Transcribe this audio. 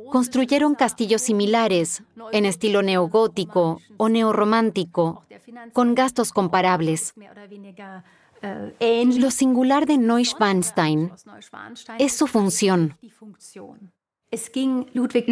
Construyeron castillos similares, en estilo neogótico o neorromántico, con gastos comparables. Lo singular de Neuschwanstein es su función.